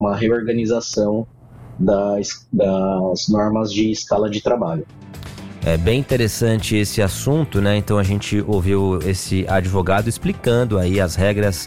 uma reorganização das normas de escala de trabalho. É bem interessante esse assunto, né? Então a gente ouviu esse advogado explicando aí as regras,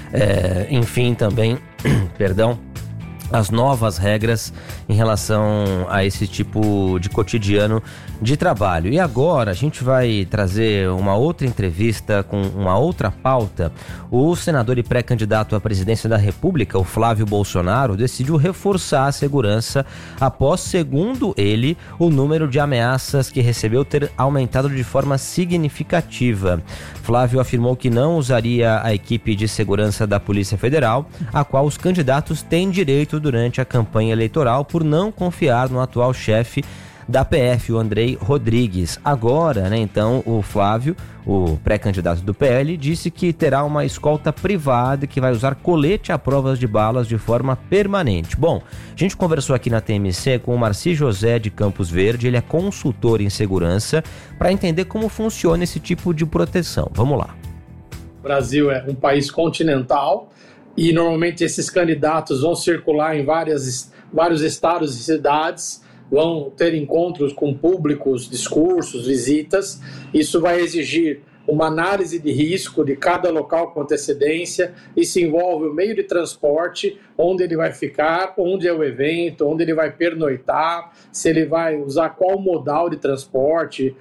enfim, também, perdão, as novas regras em relação a esse tipo de cotidiano de trabalho. E agora a gente vai trazer uma outra entrevista com uma outra pauta. O senador e pré-candidato à presidência da República, o Flávio Bolsonaro, decidiu reforçar a segurança após, segundo ele, o número de ameaças que recebeu ter aumentado de forma significativa. Flávio afirmou que não usaria a equipe de segurança da Polícia Federal, a qual os candidatos têm direito durante a campanha eleitoral, por não confiar no atual chefe da PF, o Andrei Rodrigues. Agora, né, então, o Flávio, o pré-candidato do PL, disse que terá uma escolta privada que vai usar colete à prova de balas de forma permanente. Bom, a gente conversou aqui na TMC com o Marci José de Campos Verde, ele é consultor em segurança, para entender como funciona esse tipo de proteção. Vamos lá. O Brasil é um país continental e normalmente esses candidatos vão circular em vários estados e cidades, vão ter encontros com públicos, discursos, visitas. Isso vai exigir uma análise de risco de cada local com antecedência. Isso envolve o meio de transporte, onde ele vai ficar, onde é o evento, onde ele vai pernoitar, se ele vai usar qual modal de transporte,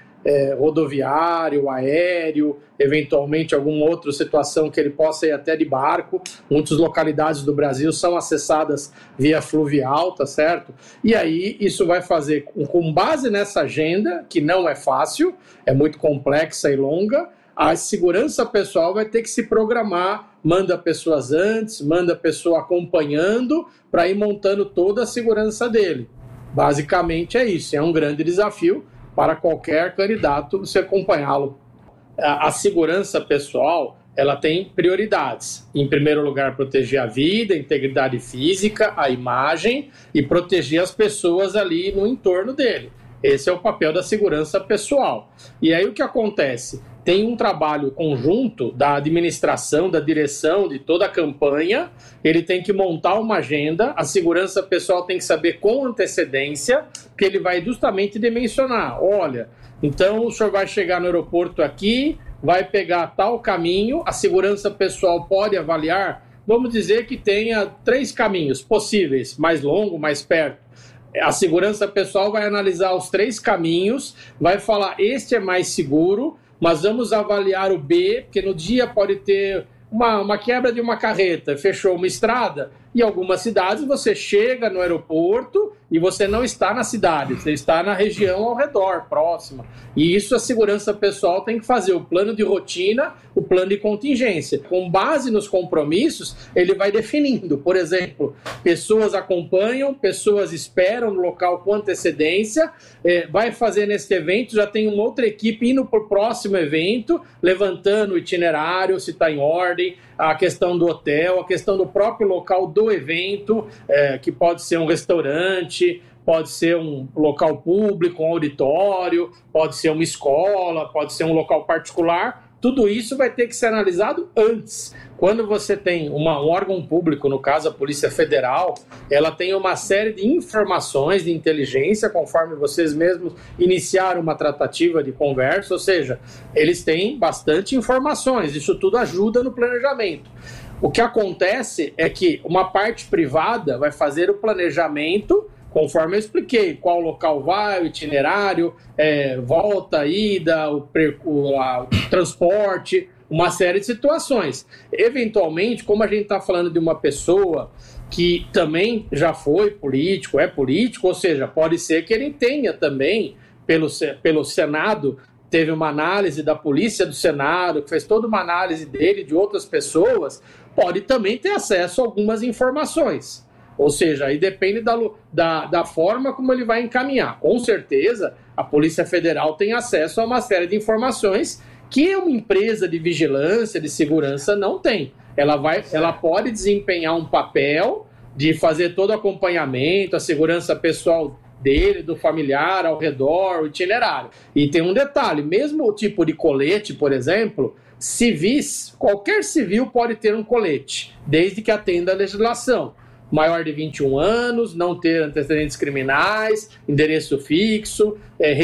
rodoviário, aéreo, eventualmente alguma outra situação que ele possa ir até de barco. Muitas localidades do Brasil são acessadas via fluvial, tá certo? E aí isso vai fazer, com base nessa agenda, que não é fácil, é muito complexa e longa, a segurança pessoal vai ter que se programar, manda pessoas antes, manda pessoa acompanhando, para ir montando toda a segurança dele. Basicamente é isso, é um grande desafio para qualquer candidato você acompanhá-lo. A segurança pessoal, ela tem prioridades. Em primeiro lugar, proteger a vida, a integridade física, a imagem e proteger as pessoas ali no entorno dele. Esse é o papel da segurança pessoal. E aí o que acontece? Tem um trabalho conjunto da administração, da direção, de toda a campanha. Ele tem que montar uma agenda, a segurança pessoal tem que saber com antecedência, que ele vai justamente dimensionar. Olha, então o senhor vai chegar no aeroporto aqui, vai pegar tal caminho, a segurança pessoal pode avaliar, vamos dizer que tenha 3 caminhos possíveis, mais longo, mais perto. A segurança pessoal vai analisar os 3 caminhos, vai falar, este é mais seguro, mas vamos avaliar o B, porque no dia pode ter uma quebra de uma carreta, fechou uma estrada. Em algumas cidades você chega no aeroporto e você não está na cidade, você está na região ao redor, próxima. E isso a segurança pessoal tem que fazer o plano de rotina, o plano de contingência. Com base nos compromissos, ele vai definindo. Por exemplo, pessoas acompanham, pessoas esperam no local com antecedência, vai fazer nesse evento, já tem uma outra equipe indo para o próximo evento, levantando o itinerário, se está em ordem, a questão do hotel, a questão do próprio local do evento, que pode ser um restaurante, pode ser um local público, um auditório, pode ser uma escola, pode ser um local particular. Tudo isso vai ter que ser analisado antes. Quando você tem um órgão público, no caso a Polícia Federal, ela tem uma série de informações de inteligência, conforme vocês mesmos iniciaram uma tratativa de conversa, ou seja, eles têm bastante informações, isso tudo ajuda no planejamento. O que acontece é que uma parte privada vai fazer o planejamento, conforme eu expliquei, qual local vai, o itinerário, volta, ida, o transporte, uma série de situações. Eventualmente, como a gente está falando de uma pessoa que também já foi político, é político, ou seja, pode ser que ele tenha também, pelo Senado, teve uma análise da Polícia do Senado, que fez toda uma análise dele, de outras pessoas, pode também ter acesso a algumas informações. Ou seja, aí depende da forma como ele vai encaminhar. Com certeza, a Polícia Federal tem acesso a uma série de informações que uma empresa de vigilância, de segurança, não tem. Ela pode desempenhar um papel de fazer todo o acompanhamento, a segurança pessoal dele, do familiar ao redor, o itinerário. E tem um detalhe, mesmo o tipo de colete, por exemplo, civis, qualquer civil pode ter um colete, desde que atenda à legislação. maior de 21 anos, não ter antecedentes criminais, endereço fixo,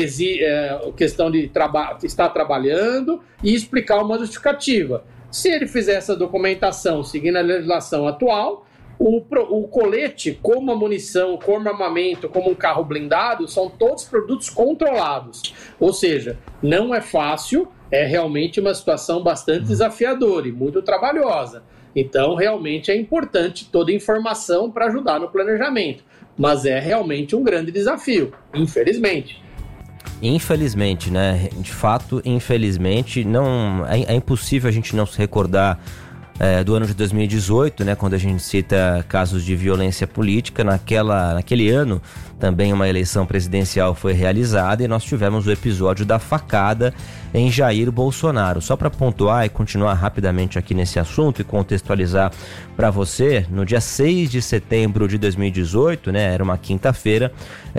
questão de estar trabalhando e explicar uma justificativa. Se ele fizer essa documentação seguindo a legislação atual, o colete, como a munição, como armamento, como um carro blindado, são todos produtos controlados. Ou seja, não é fácil, é realmente uma situação bastante desafiadora e muito trabalhosa. Então, realmente é importante toda a informação para ajudar no planejamento. Mas é realmente um grande desafio, infelizmente. Infelizmente, né? De fato, infelizmente, não é impossível a gente não se recordar do ano de 2018, né, quando a gente cita casos de violência política. Naquele ano também uma eleição presidencial foi realizada e nós tivemos o episódio da facada em Jair Bolsonaro. Só para pontuar e continuar rapidamente aqui nesse assunto e contextualizar para você, no dia 6 de setembro de 2018, né, era uma quinta-feira,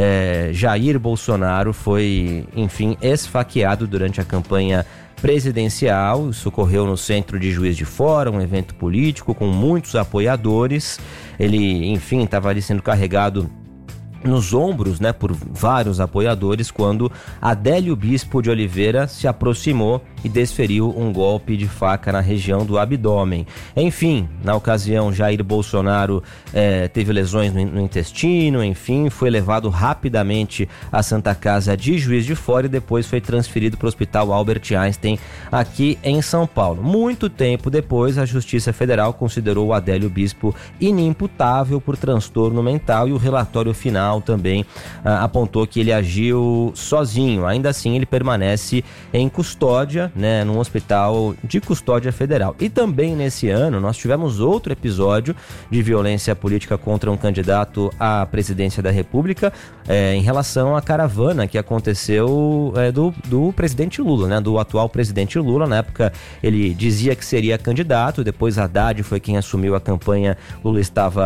Jair Bolsonaro foi, enfim, esfaqueado durante a campanha presidencial. Isso ocorreu no centro de Juiz de Fora, um evento político com muitos apoiadores. Ele, enfim, estava ali sendo carregado nos ombros, né, por vários apoiadores, quando Adélio Bispo de Oliveira se aproximou e desferiu um golpe de faca na região do abdômen. Enfim, na ocasião, Jair Bolsonaro teve lesões no intestino, enfim, foi levado rapidamente à Santa Casa de Juiz de Fora e depois foi transferido para o Hospital Albert Einstein, aqui em São Paulo. Muito tempo depois, a Justiça Federal considerou o Adélio Bispo inimputável por transtorno mental e o relatório final também apontou que ele agiu sozinho. Ainda assim, ele permanece em custódia, né, num hospital de custódia federal. E também nesse ano nós tivemos outro episódio de violência política contra um candidato à presidência da República, em relação à caravana que aconteceu do presidente Lula, né, do atual presidente Lula. Na época ele dizia que seria candidato, depois Haddad foi quem assumiu a campanha. Lula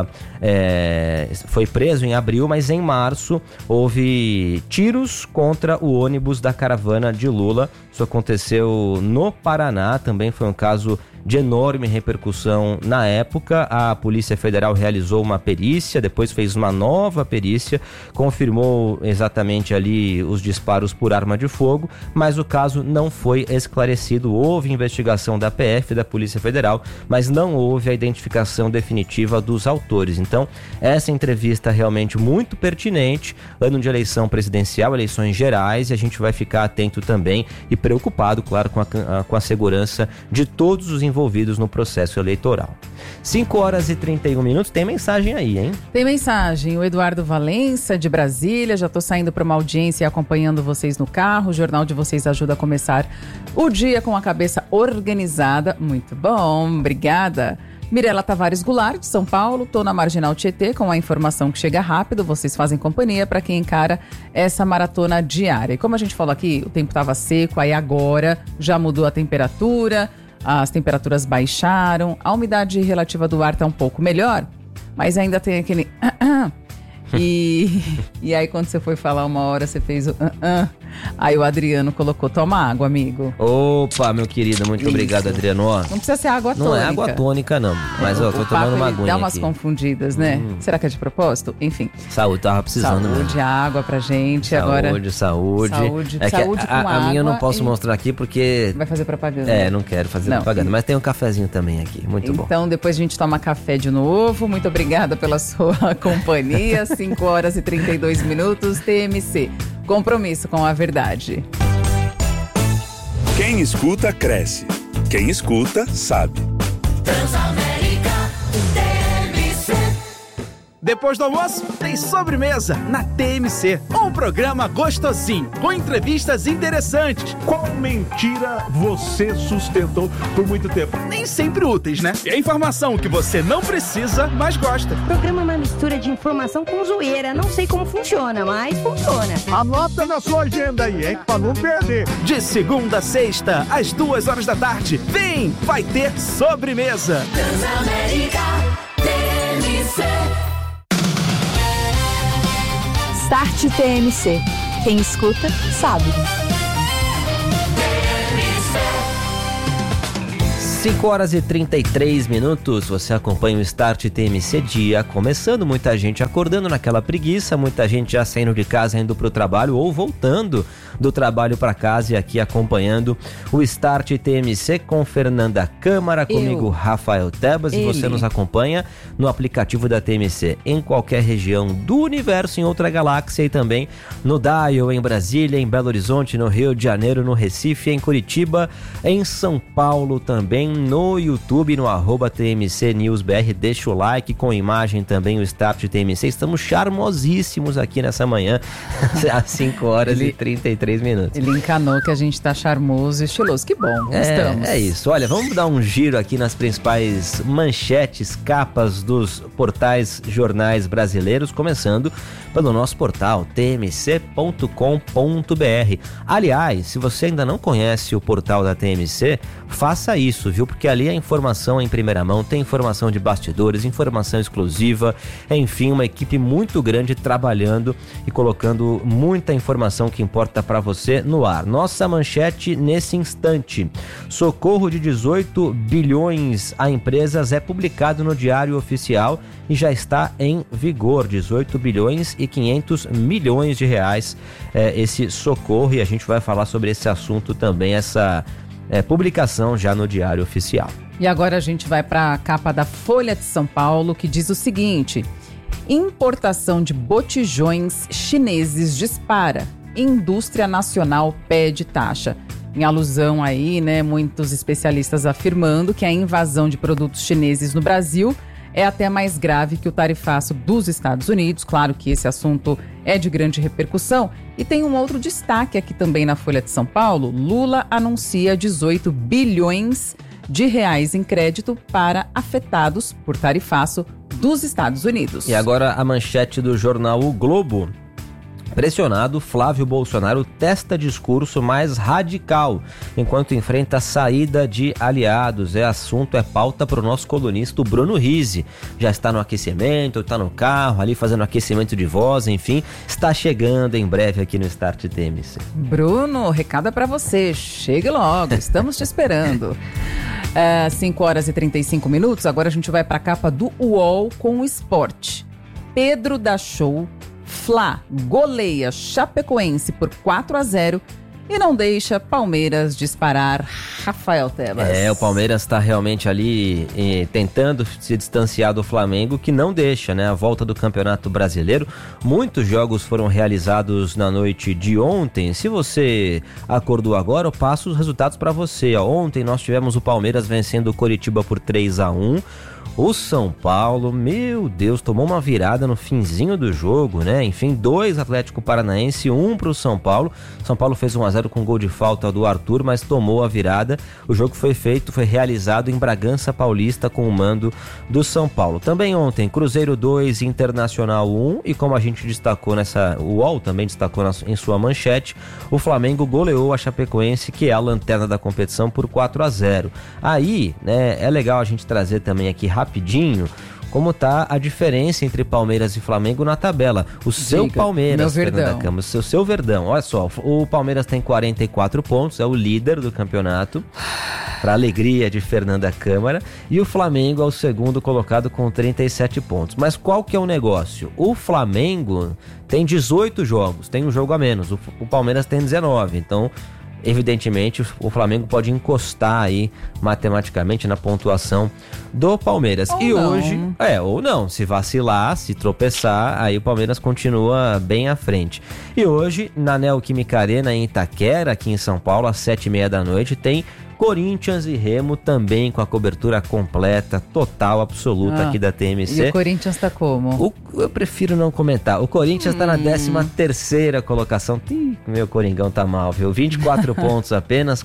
foi preso em abril, mas em março houve tiros contra o ônibus da caravana de Lula. Isso aconteceu no Paraná, também foi um caso de enorme repercussão na época. A Polícia Federal realizou uma perícia, depois fez uma nova perícia, confirmou exatamente ali os disparos por arma de fogo, mas o caso não foi esclarecido. Houve investigação da PF, da Polícia Federal, mas não houve a identificação definitiva dos autores. Então, essa entrevista realmente muito pertinente, ano de eleição presidencial, eleições gerais, e a gente vai ficar atento também e preocupado, claro, com a segurança de todos os envolvidos no processo eleitoral. 5h31, tem mensagem aí, hein? Tem mensagem, o Eduardo Valença, de Brasília. Já tô saindo para uma audiência e acompanhando vocês no carro. O jornal de vocês ajuda a começar o dia com a cabeça organizada. Muito bom, obrigada. Mirela Tavares Goulart, de São Paulo. Tô na Marginal Tietê com a informação que chega rápido. Vocês fazem companhia para quem encara essa maratona diária. E como a gente falou aqui, o tempo estava seco, aí agora já mudou a temperatura, as temperaturas baixaram, a umidade relativa do ar está um pouco melhor, mas ainda tem aquele... E aí quando você foi falar uma hora, você fez o... Aí o Adriano colocou, toma água, amigo. Opa, meu querido, muito obrigado, Adriano. Ó, não precisa ser água tônica. Não é água tônica, não. Mas ó, tô tomando uma aguinha. Dá umas aqui confundidas, né? Será que é de propósito? Enfim. Saúde, tava precisando, né? Saúde, água pra gente. Saúde. Saúde É que com água. A minha eu não posso mostrar aqui porque... Vai fazer propaganda. Não quero fazer propaganda. Mas tem um cafezinho também aqui, muito bom. Então depois a gente toma café de novo. Muito obrigada pela sua companhia. 5h32, TMC. Compromisso com a verdade. Quem escuta, cresce. Quem escuta, sabe. Transamérica TMC. Depois do almoço, tem sobremesa na TMC. Um programa gostosinho, com entrevistas interessantes. Qual mentira você sustentou por muito tempo? Nem sempre úteis, né? É informação que você não precisa, mas gosta. O programa é uma mistura de informação com zoeira. Não sei como funciona, mas funciona. Anota na sua agenda aí, hein? Pra não perder. De segunda a sexta, às 2h da tarde. Vem, vai ter sobremesa. Transamérica TMC. Start TMC. Quem escuta, sabe. 5 horas e 33 minutos, você acompanha o Start TMC Dia começando, muita gente acordando naquela preguiça, muita gente já saindo de casa, indo para o trabalho ou voltando do trabalho para casa e aqui acompanhando o Start TMC com Fernanda Câmara, comigo Rafael Tebas, e você nos acompanha no aplicativo da TMC em qualquer região do universo, em outra galáxia e também no Dial, em Brasília, em Belo Horizonte, no Rio de Janeiro, no Recife, em Curitiba, em São Paulo também, no YouTube, no @TMC News BR, deixa o like, com imagem também o Start TMC, estamos charmosíssimos aqui nessa manhã, às 5 horas e 33 minutos. Ele encanou que a gente tá charmoso e estiloso, que bom, estamos. É isso, olha, vamos dar um giro aqui nas principais manchetes, capas dos portais jornais brasileiros, começando pelo nosso portal tmc.com.br. Aliás, se você ainda não conhece o portal da TMC, faça isso, viu? Porque ali a informação em primeira mão, tem informação de bastidores, informação exclusiva, enfim, uma equipe muito grande trabalhando e colocando muita informação que importa para você no ar. Nossa manchete nesse instante: socorro de 18 bilhões a empresas é publicado no Diário Oficial e já está em vigor. 18 bilhões e 500 milhões de reais esse socorro, e a gente vai falar sobre esse assunto também, essa publicação já no Diário Oficial. E agora a gente vai para a capa da Folha de São Paulo, que diz o seguinte: importação de botijões chineses dispara, indústria nacional pede taxa. Em alusão aí, né, muitos especialistas afirmando que a invasão de produtos chineses no Brasil é até mais grave que o tarifaço dos Estados Unidos. Claro que esse assunto é de grande repercussão. E tem um outro destaque aqui também na Folha de São Paulo: Lula anuncia 18 bilhões de reais em crédito para afetados por tarifaço dos Estados Unidos. E agora a manchete do jornal O Globo. Pressionado, Flávio Bolsonaro testa discurso mais radical enquanto enfrenta a saída de aliados. É pauta para o nosso colunista Bruno Rizzi. Já está no aquecimento, está no carro, ali fazendo aquecimento de voz, enfim, está chegando em breve aqui no Start TMC. Bruno, recado é para você, chegue logo, estamos te esperando. 5 horas e 35 minutos, agora a gente vai para a capa do UOL com o esporte. Pedro dá show, Fla goleia Chapecoense por 4-0 e não deixa Palmeiras disparar. Rafael Tebas. O Palmeiras está realmente ali tentando se distanciar do Flamengo, que não deixa, né? A volta do Campeonato Brasileiro. Muitos jogos foram realizados na noite de ontem. Se você acordou agora, eu passo os resultados para você. Ontem nós tivemos o Palmeiras vencendo o Coritiba por 3-1. O São Paulo, meu Deus, tomou uma virada no finzinho do jogo, né? Enfim, 2 Atlético Paranaense, 1 para o São Paulo. São Paulo fez 1-0 com gol de falta do Arthur, mas tomou a virada. O jogo foi realizado em Bragança Paulista com o mando do São Paulo. Também ontem, Cruzeiro 2, Internacional 1, e como a gente destacou o UOL também destacou em sua manchete, o Flamengo goleou a Chapecoense, que é a lanterna da competição, por 4-0. Aí, né, é legal a gente trazer também aqui rapidinho como tá a diferença entre Palmeiras e Flamengo na tabela. O seu Palmeiras, Fernanda Campos, o seu Verdão, olha só, o Palmeiras tem 44 pontos, é o líder do campeonato, para alegria de Fernanda Câmara, e o Flamengo é o segundo colocado com 37 pontos. Mas qual que é o negócio? O Flamengo tem 18 jogos, tem um jogo a menos, o Palmeiras tem 19, então evidentemente o Flamengo pode encostar aí matematicamente na pontuação do Palmeiras. Ou não. Hoje, ou não, se vacilar, se tropeçar, aí o Palmeiras continua bem à frente. E hoje, na Neoquímica Arena em Itaquera, aqui em São Paulo, às 7h30 da noite, tem Corinthians e Remo, também com a cobertura completa, total, absoluta aqui da TMC. E o Corinthians tá como? Eu prefiro não comentar. O Corinthians tá na 13ª colocação. Meu Coringão tá mal, viu? 24 pontos apenas,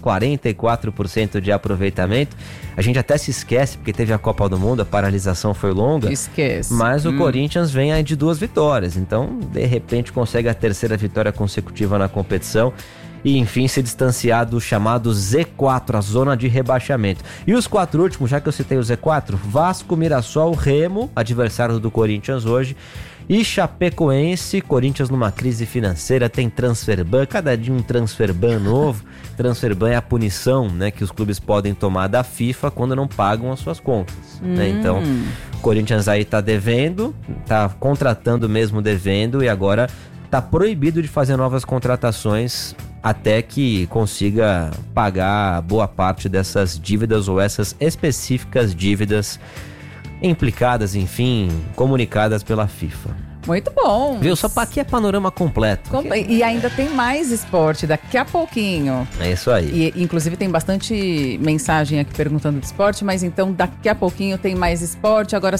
44% de aproveitamento. A gente até se esquece, porque teve a Copa do Mundo, a paralisação foi longa. Esquece. Mas o Corinthians vem aí de 2 vitórias. Então, de repente, consegue a 3ª vitória consecutiva na competição. E enfim se distanciar do chamado Z4, a zona de rebaixamento. E os 4 últimos, já que eu citei o Z4, Vasco, Mirassol, Remo, adversário do Corinthians hoje, E Chapecoense, Corinthians numa crise financeira, tem Transferban, cada dia um Transferban novo. Transferban é a punição, né, que os clubes podem tomar da FIFA quando não pagam as suas contas. Né? Então, o Corinthians aí tá devendo, tá contratando mesmo devendo e agora tá proibido de fazer novas contratações até que consiga pagar boa parte dessas dívidas ou essas específicas dívidas implicadas, enfim, comunicadas pela FIFA. Muito bom. Viu? Só para aqui é panorama completo. E ainda tem mais esporte daqui a pouquinho. É isso aí. E inclusive tem bastante mensagem aqui perguntando de esporte, mas então daqui a pouquinho tem mais esporte. Agora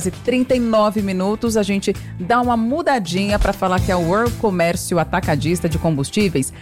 5h39, a gente dá uma mudadinha para falar que a World Comércio Atacadista de Combustíveis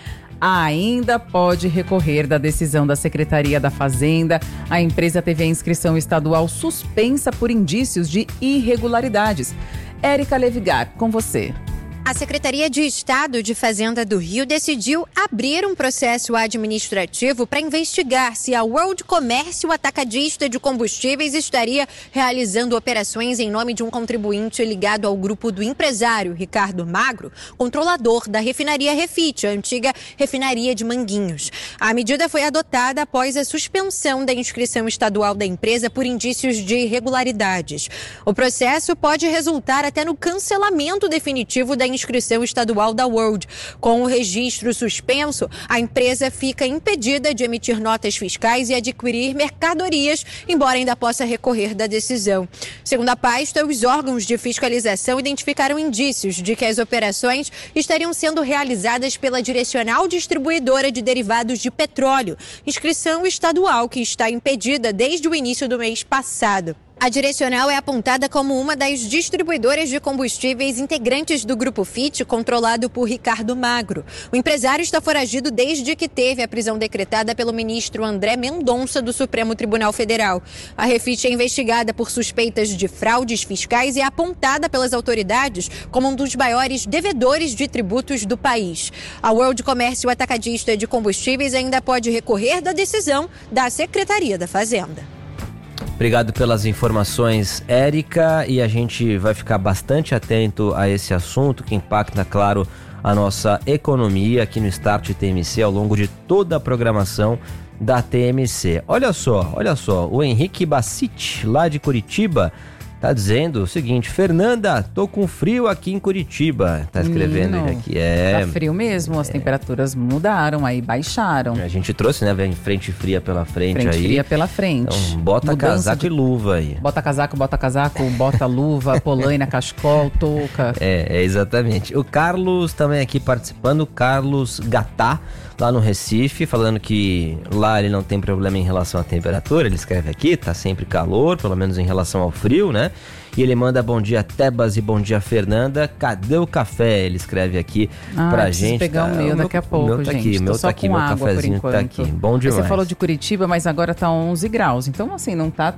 ainda pode recorrer da decisão da Secretaria da Fazenda. A empresa teve a inscrição estadual suspensa por indícios de irregularidades. Érica Levigar, com você. A Secretaria de Estado de Fazenda do Rio decidiu abrir um processo administrativo para investigar se a World Comércio Atacadista de Combustíveis estaria realizando operações em nome de um contribuinte ligado ao grupo do empresário Ricardo Magro, controlador da refinaria Refit, a antiga refinaria de Manguinhos. A medida foi adotada após a suspensão da inscrição estadual da empresa por indícios de irregularidades. O processo pode resultar até no cancelamento definitivo da inscrição estadual da World. Com o registro suspenso, a empresa fica impedida de emitir notas fiscais e adquirir mercadorias, embora ainda possa recorrer da decisão. Segundo a pasta, os órgãos de fiscalização identificaram indícios de que as operações estariam sendo realizadas pela Direcional Distribuidora de Derivados de Petróleo, inscrição estadual que está impedida desde o início do mês passado. A Direcional é apontada como uma das distribuidoras de combustíveis integrantes do Grupo Fit, controlado por Ricardo Magro. O empresário está foragido desde que teve a prisão decretada pelo ministro André Mendonça do Supremo Tribunal Federal. A Refit é investigada por suspeitas de fraudes fiscais e é apontada pelas autoridades como um dos maiores devedores de tributos do país. A World Comércio Atacadista de Combustíveis ainda pode recorrer da decisão da Secretaria da Fazenda. Obrigado pelas informações, Érica, e a gente vai ficar bastante atento a esse assunto que impacta, claro, a nossa economia aqui no Start TMC ao longo de toda a programação da TMC. Olha só, o Henrique Bassiti, lá de Curitiba, tá dizendo o seguinte: Fernanda, tô com frio aqui em Curitiba. Tá escrevendo ele aqui. Tá frio mesmo, as temperaturas mudaram, aí baixaram. A gente trouxe, né, vem frente fria pela frente aí. Frente fria pela frente. Então, bota casaco e luva aí. Bota casaco, bota luva, polaina, cachecol, touca. É, exatamente. O Carlos também aqui participando, o Carlos Gatá, lá no Recife, falando que lá ele não tem problema em relação à temperatura, ele escreve aqui, tá sempre calor, pelo menos em relação ao frio, né? E ele manda bom dia Tebas e bom dia Fernanda, cadê o café? Ele escreve aqui pra gente. Pegar o meu daqui a pouco, meu tá gente. Aqui, meu tá aqui, meu cafezinho tá aqui, bom demais. Você falou de Curitiba, mas agora tá 11 graus, então assim, não tá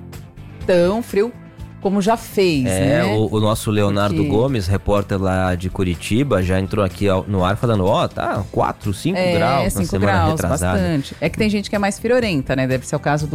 tão frio como já fez, né? O nosso Leonardo Gomes, repórter lá de Curitiba, já entrou aqui no ar falando, tá 4, 5 graus na semana retrasada. Bastante. É que tem gente que é mais friorenta, né? Deve ser o caso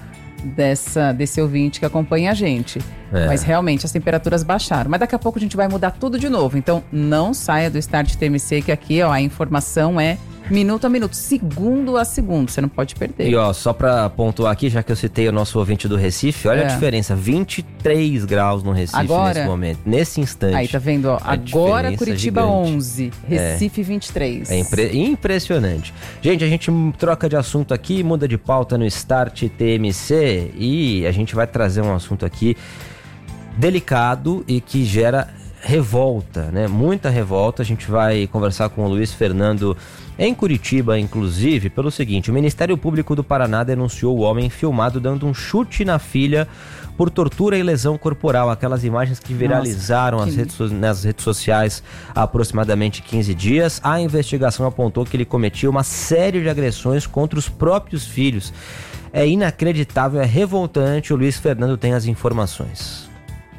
desse ouvinte que acompanha a gente. Mas realmente as temperaturas baixaram. Mas daqui a pouco a gente vai mudar tudo de novo. Então não saia do Start TMC, que aqui a informação é minuto a minuto, segundo a segundo, você não pode perder. E só pra pontuar aqui, já que eu citei o nosso ouvinte do Recife, olha a diferença, 23 graus no Recife agora, nesse momento, nesse instante. Aí, tá vendo? Agora Curitiba gigante. 11, Recife 23. É impressionante. Gente, a gente troca de assunto aqui, muda de pauta no Start TMC e a gente vai trazer um assunto aqui delicado e que gera revolta, né? Muita revolta. A gente vai conversar com o Luiz Fernando em Curitiba, inclusive, pelo seguinte: o Ministério Público do Paraná denunciou o homem filmado dando um chute na filha por tortura e lesão corporal. Aquelas imagens que viralizaram nas redes sociais há aproximadamente 15 dias. A investigação apontou que ele cometia uma série de agressões contra os próprios filhos. É inacreditável, é revoltante. O Luiz Fernando tem as informações.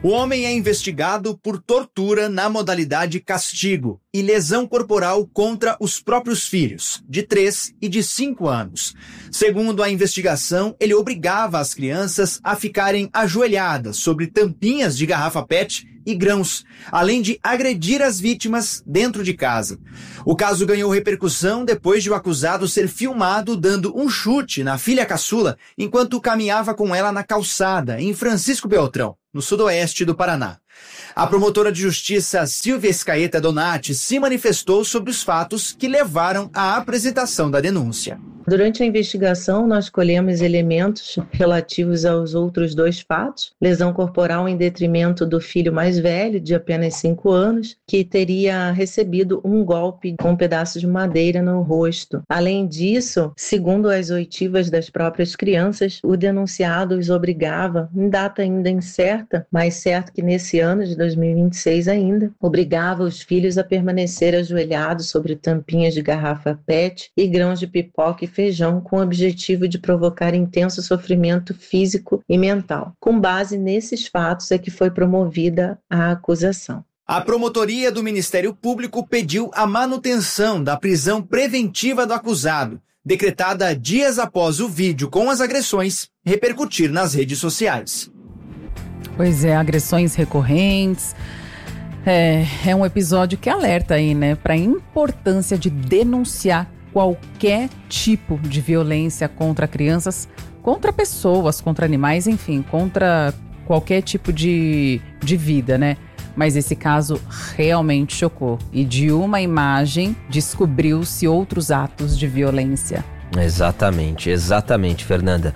O homem é investigado por tortura na modalidade castigo e lesão corporal contra os próprios filhos, de 3 e de 5 anos. Segundo a investigação, ele obrigava as crianças a ficarem ajoelhadas sobre tampinhas de garrafa PET e grãos, além de agredir as vítimas dentro de casa. O caso ganhou repercussão depois de o acusado ser filmado dando um chute na filha caçula enquanto caminhava com ela na calçada, em Francisco Beltrão, no sudoeste do Paraná. A promotora de justiça Silvia Scaeta Donati se manifestou sobre os fatos que levaram à apresentação da denúncia. Durante a investigação, nós colhemos elementos relativos aos outros 2 fatos, lesão corporal em detrimento do filho mais velho, de apenas 5 anos, que teria recebido um golpe com um pedaço de madeira no rosto. Além disso, segundo as oitivas das próprias crianças, o denunciado os obrigava, em data ainda incerta, mas certo que nesse ano de 2026 ainda, obrigava os filhos a permanecer ajoelhados sobre tampinhas de garrafa PET e grãos de pipoca e feijão, com o objetivo de provocar intenso sofrimento físico e mental. Com base nesses fatos é que foi promovida a acusação. A promotoria do Ministério Público pediu a manutenção da prisão preventiva do acusado, decretada dias após o vídeo com as agressões repercutir nas redes sociais. Pois é, agressões recorrentes. É um episódio que alerta aí, né, para a importância de denunciar qualquer tipo de violência contra crianças, contra pessoas, contra animais, enfim, contra qualquer tipo de vida, né? Mas esse caso realmente chocou. E de uma imagem descobriu-se outros atos de violência. Exatamente, Fernanda.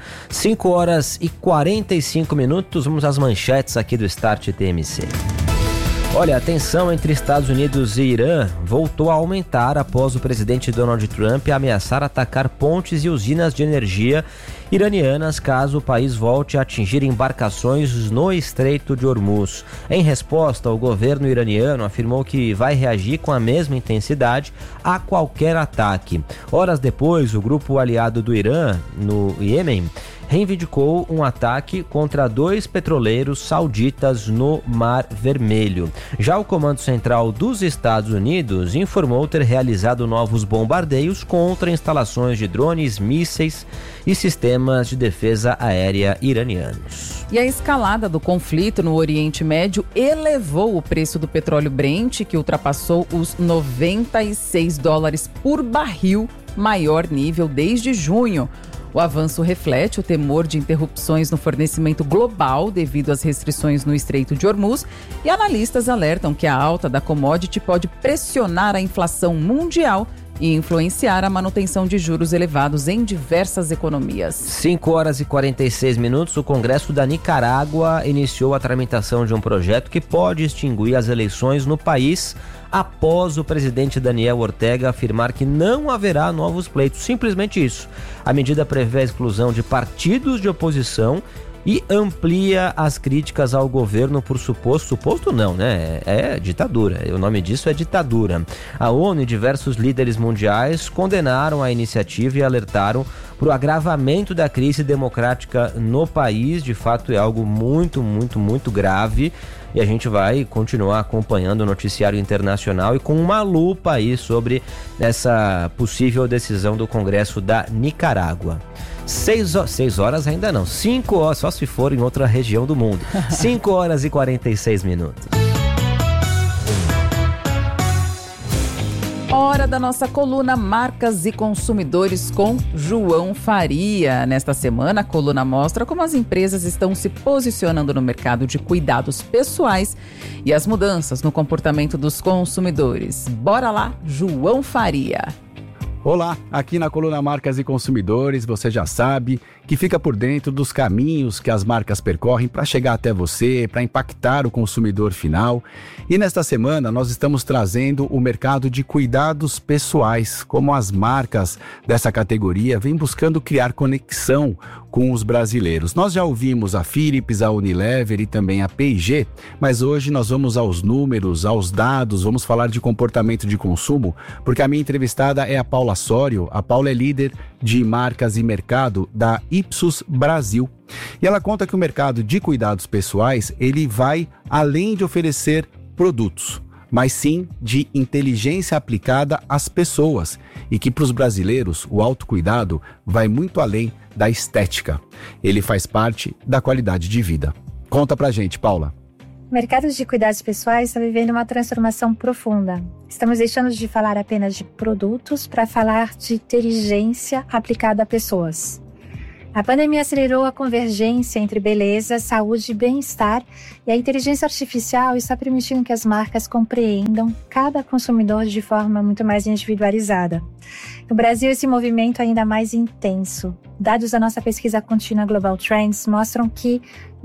5h45, vamos às manchetes aqui do Start TMC. Olha, a tensão entre Estados Unidos e Irã voltou a aumentar após o presidente Donald Trump ameaçar atacar pontes e usinas de energia iranianas caso o país volte a atingir embarcações no Estreito de Hormuz. Em resposta, o governo iraniano afirmou que vai reagir com a mesma intensidade a qualquer ataque. Horas depois, o grupo aliado do Irã, no Iêmen, reivindicou um ataque contra 2 petroleiros sauditas no Mar Vermelho. Já o Comando Central dos Estados Unidos informou ter realizado novos bombardeios contra instalações de drones, mísseis e sistemas de defesa aérea iranianos. E a escalada do conflito no Oriente Médio elevou o preço do petróleo Brent, que ultrapassou os $96 por barril, maior nível desde junho. O avanço reflete o temor de interrupções no fornecimento global devido às restrições no Estreito de Hormuz, e analistas alertam que a alta da commodity pode pressionar a inflação mundial e influenciar a manutenção de juros elevados em diversas economias. 5h46, o Congresso da Nicarágua iniciou a tramitação de um projeto que pode extinguir as eleições no país após o presidente Daniel Ortega afirmar que não haverá novos pleitos. Simplesmente isso. A medida prevê a exclusão de partidos de oposição e amplia as críticas ao governo por suposto não, né? É ditadura, o nome disso é ditadura. A ONU e diversos líderes mundiais condenaram a iniciativa e alertaram para o agravamento da crise democrática no país. De fato é algo muito grave, e a gente vai continuar acompanhando o noticiário internacional e com uma lupa aí sobre essa possível decisão do Congresso da Nicarágua. 6 horas ainda não, 5 horas, só se for em outra região do mundo. 5h46. Hora da nossa coluna Marcas e Consumidores com João Faria. Nesta semana, a coluna mostra como as empresas estão se posicionando no mercado de cuidados pessoais e as mudanças no comportamento dos consumidores. Bora lá, João Faria. Olá, aqui na coluna Marcas e Consumidores, você já sabe que fica por dentro dos caminhos que as marcas percorrem para chegar até você, para impactar o consumidor final. E nesta semana nós estamos trazendo o mercado de cuidados pessoais, como as marcas dessa categoria vêm buscando criar conexão com os brasileiros. Nós já ouvimos a Philips, a Unilever e também a P&G, mas hoje nós vamos aos números, aos dados, vamos falar de comportamento de consumo, porque a minha entrevistada é a Paula Assório. A Paula é líder de marcas e mercado da Ipsos Brasil. E ela conta que o mercado de cuidados pessoais, ele vai além de oferecer produtos, mas sim de inteligência aplicada às pessoas, e que para os brasileiros o autocuidado vai muito além da estética. Ele faz parte da qualidade de vida. Conta pra gente, Paula. O mercado de cuidados pessoais está vivendo uma transformação profunda. Estamos deixando de falar apenas de produtos para falar de inteligência aplicada a pessoas. A pandemia acelerou a convergência entre beleza, saúde e bem-estar, e a inteligência artificial está permitindo que as marcas compreendam cada consumidor de forma muito mais individualizada. No Brasil, esse movimento é ainda mais intenso. Dados da nossa pesquisa contínua Global Trends mostram que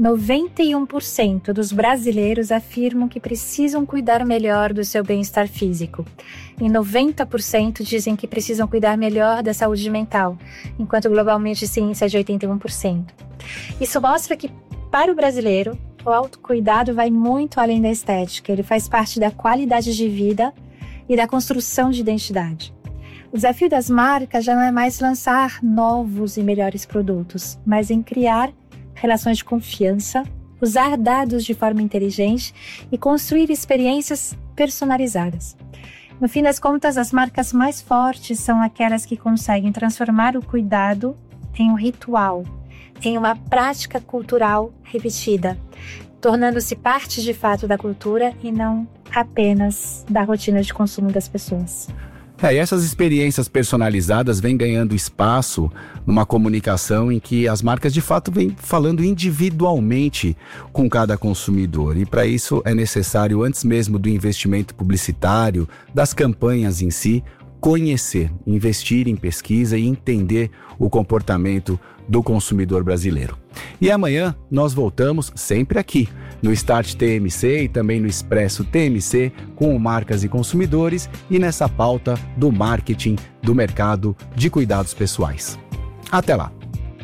91% dos brasileiros afirmam que precisam cuidar melhor do seu bem-estar físico. E 90% dizem que precisam cuidar melhor da saúde mental, enquanto globalmente esse índice é de 81%. Isso mostra que, para o brasileiro, o autocuidado vai muito além da estética. Ele faz parte da qualidade de vida e da construção de identidade. O desafio das marcas já não é mais lançar novos e melhores produtos, mas em criar relações de confiança, usar dados de forma inteligente e construir experiências personalizadas. No fim das contas, as marcas mais fortes são aquelas que conseguem transformar o cuidado em um ritual, em uma prática cultural repetida, tornando-se parte de fato da cultura e não apenas da rotina de consumo das pessoas. E essas experiências personalizadas vêm ganhando espaço numa comunicação em que as marcas de fato vêm falando individualmente com cada consumidor. E para isso é necessário, antes mesmo do investimento publicitário, das campanhas em si, conhecer, investir em pesquisa e entender o comportamento do consumidor brasileiro. E amanhã nós voltamos sempre aqui no Start TMC e também no Expresso TMC com marcas e consumidores e nessa pauta do marketing do mercado de cuidados pessoais. Até lá!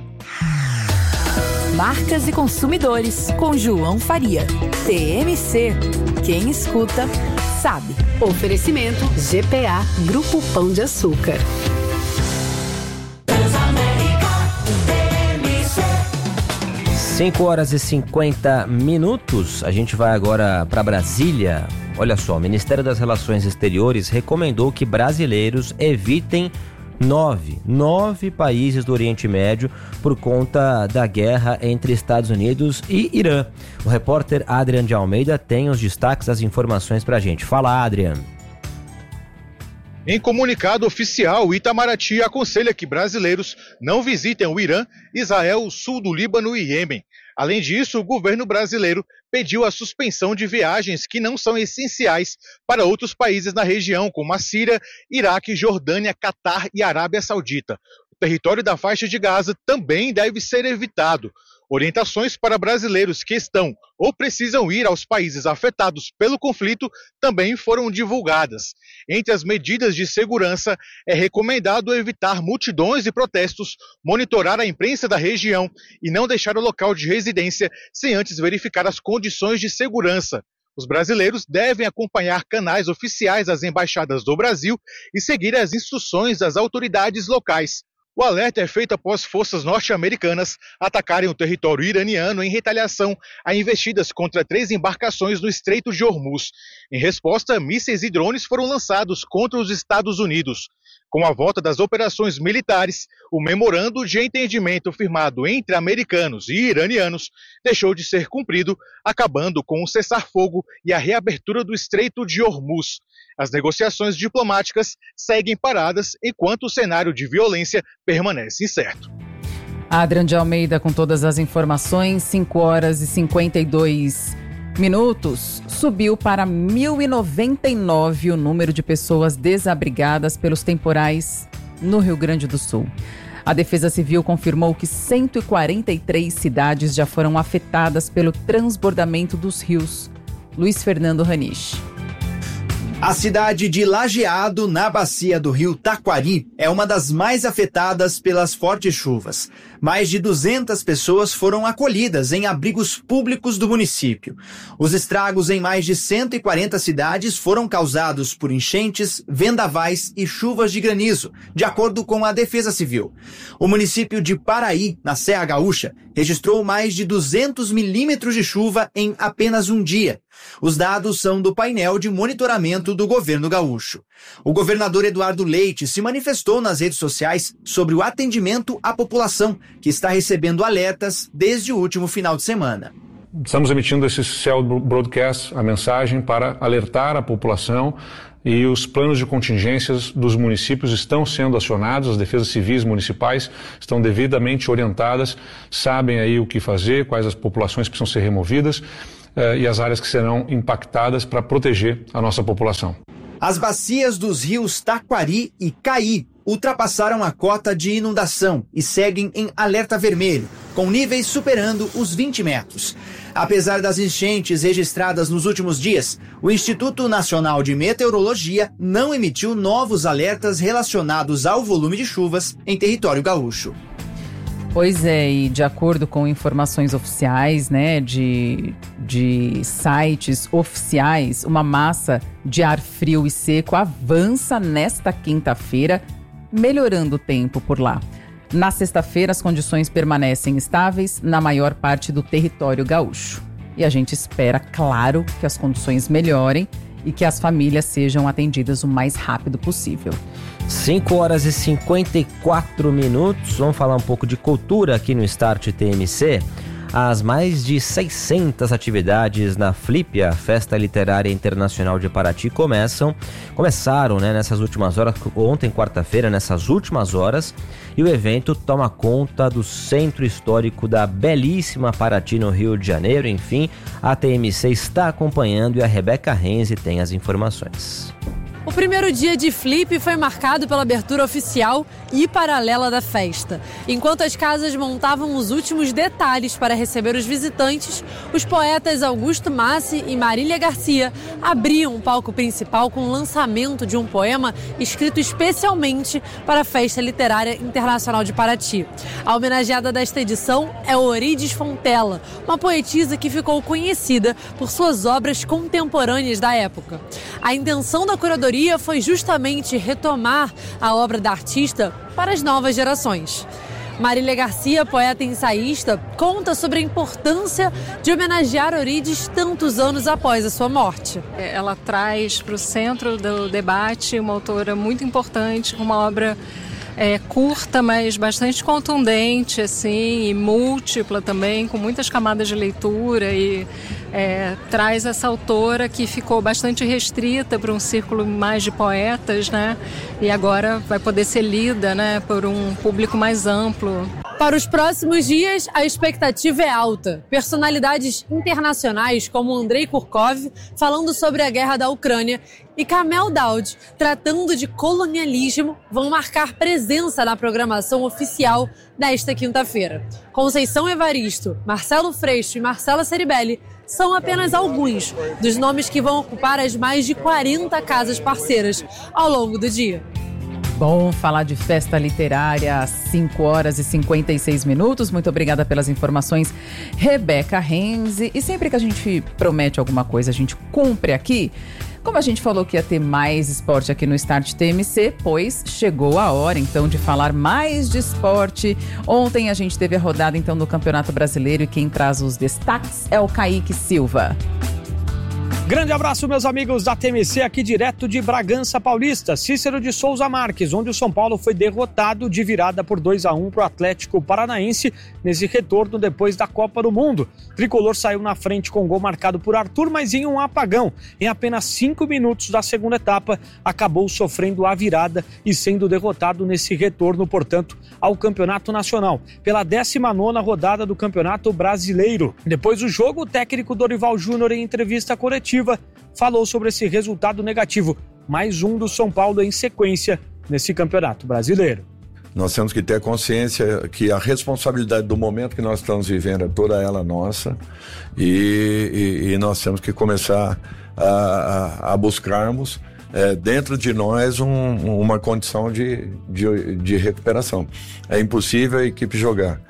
Marcas e consumidores com João Faria. TMC. Quem escuta, sabe. Oferecimento GPA Grupo Pão de Açúcar. 5h50. A gente vai agora para Brasília. Olha só, o Ministério das Relações Exteriores recomendou que brasileiros evitem nove países do Oriente Médio por conta da guerra entre Estados Unidos e Irã. O repórter Adrian de Almeida tem os destaques, as informações pra gente. Fala, Adrian. Em comunicado oficial, o Itamaraty aconselha que brasileiros não visitem o Irã, Israel, o sul do Líbano e Iêmen. Além disso, o governo brasileiro pediu a suspensão de viagens que não são essenciais para outros países na região, como a Síria, Iraque, Jordânia, Catar e Arábia Saudita. O território da faixa de Gaza também deve ser evitado. Orientações para brasileiros que estão ou precisam ir aos países afetados pelo conflito também foram divulgadas. Entre as medidas de segurança, é recomendado evitar multidões e protestos, monitorar a imprensa da região e não deixar o local de residência sem antes verificar as condições de segurança. Os brasileiros devem acompanhar canais oficiais das embaixadas do Brasil e seguir as instruções das autoridades locais. O alerta é feito após forças norte-americanas atacarem o território iraniano em retaliação a investidas contra 3 embarcações no Estreito de Hormuz. Em resposta, mísseis e drones foram lançados contra os Estados Unidos. Com a volta das operações militares, o memorando de entendimento firmado entre americanos e iranianos deixou de ser cumprido, acabando com o cessar-fogo e a reabertura do Estreito de Hormuz. As negociações diplomáticas seguem paradas enquanto o cenário de violência permanece incerto. Adrian de Almeida com todas as informações, 5h52. Subiu para 1.099 o número de pessoas desabrigadas pelos temporais no Rio Grande do Sul. A Defesa Civil confirmou que 143 cidades já foram afetadas pelo transbordamento dos rios. Luiz Fernando Raniche. A cidade de Lajeado, na bacia do rio Taquari, é uma das mais afetadas pelas fortes chuvas. Mais de 200 pessoas foram acolhidas em abrigos públicos do município. Os estragos em mais de 140 cidades foram causados por enchentes, vendavais e chuvas de granizo, de acordo com a Defesa Civil. O município de Paraí, na Serra Gaúcha, registrou mais de 200 milímetros de chuva em apenas um dia. Os dados são do painel de monitoramento do governo gaúcho. O governador Eduardo Leite se manifestou nas redes sociais sobre o atendimento à população, que está recebendo alertas desde o último final de semana. Estamos emitindo esse Cell Broadcast, a mensagem para alertar a população, e os planos de contingências dos municípios estão sendo acionados, as defesas civis municipais estão devidamente orientadas, sabem aí o que fazer, quais as populações precisam ser removidas e as áreas que serão impactadas para proteger a nossa população. As bacias dos rios Taquari e Caí ultrapassaram a cota de inundação e seguem em alerta vermelho, com níveis superando os 20 metros. Apesar das enchentes registradas nos últimos dias, o Instituto Nacional de Meteorologia não emitiu novos alertas relacionados ao volume de chuvas em território gaúcho. Pois é, e de acordo com informações oficiais, né, de sites oficiais, uma massa de ar frio e seco avança nesta quinta-feira, melhorando o tempo por lá. Na sexta-feira, as condições permanecem estáveis na maior parte do território gaúcho. E a gente espera, claro, que as condições melhorem e que as famílias sejam atendidas o mais rápido possível. 5h54. Vamos falar um pouco de cultura aqui no Start TMC. As mais de 600 atividades na Flip, a Festa Literária Internacional de Paraty, começaram, né, nessas últimas horas, ontem, quarta-feira, nessas últimas horas, e o evento toma conta do Centro Histórico da belíssima Paraty, no Rio de Janeiro. Enfim, a TMC está acompanhando e a Rebeca Renzi tem as informações. O primeiro dia de Flip foi marcado pela abertura oficial e paralela da festa. Enquanto as casas montavam os últimos detalhes para receber os visitantes, os poetas Augusto Massi e Marília Garcia abriam o palco principal com o lançamento de um poema escrito especialmente para a Festa Literária Internacional de Paraty. A homenageada desta edição é Ourides Fontella, uma poetisa que ficou conhecida por suas obras contemporâneas da época. A intenção da curadoria foi justamente retomar a obra da artista para as novas gerações. Marília Garcia, poeta e ensaísta, conta sobre a importância de homenagear Ourides tantos anos após a sua morte. Ela traz para o centro do debate uma autora muito importante, uma obra curta, mas bastante contundente, assim, e múltipla também, com muitas camadas de leitura, e traz essa autora que ficou bastante restrita para um círculo mais de poetas, né? E agora vai poder ser lida, né, por um público mais amplo. Para os próximos dias, a expectativa é alta. Personalidades internacionais como Andrei Kurkov falando sobre a guerra da Ucrânia e Kamel Daoud tratando de colonialismo vão marcar presença na programação oficial desta quinta-feira. Conceição Evaristo, Marcelo Freixo e Marcela Ceribelli são apenas alguns dos nomes que vão ocupar as mais de 40 casas parceiras ao longo do dia. Bom falar de festa literária às 5h56. Muito obrigada pelas informações, Rebeca Renzi. E sempre que a gente promete alguma coisa, a gente cumpre aqui. Como a gente falou que ia ter mais esporte aqui no Start TMC, pois chegou a hora, então, de falar mais de esporte. Ontem a gente teve a rodada, então, do Campeonato Brasileiro e quem traz os destaques é o Kaique Silva. Grande abraço, meus amigos da TMC, aqui direto de Bragança Paulista, Cícero de Souza Marques, onde o São Paulo foi derrotado de virada por 2-1 para o Atlético Paranaense nesse retorno depois da Copa do Mundo. O tricolor saiu na frente com gol marcado por Arthur, mas em um apagão. Em apenas 5 minutos da segunda etapa, acabou sofrendo a virada e sendo derrotado nesse retorno, portanto, ao Campeonato Nacional, pela 19ª rodada do Campeonato Brasileiro. Depois do jogo, o técnico Dorival Júnior, em entrevista coletiva, falou sobre esse resultado negativo, mais um do São Paulo em sequência nesse Campeonato Brasileiro. Nós temos que ter consciência que a responsabilidade do momento que nós estamos vivendo é toda ela nossa, e nós temos que começar a buscarmos dentro de nós uma condição de recuperação. É impossível a equipe jogar.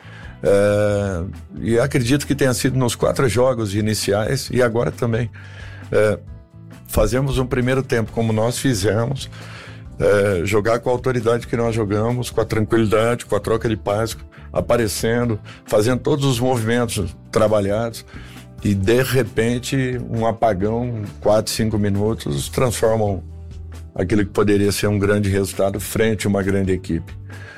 E acredito que tenha sido nos 4 jogos iniciais e agora também. Fazemos um primeiro tempo como nós fizemos, jogar com a autoridade que nós jogamos, com a tranquilidade, com a troca de passe, aparecendo, fazendo todos os movimentos trabalhados, e de repente um apagão, 4, 5 minutos, transformam aquilo que poderia ser um grande resultado frente a uma grande equipe.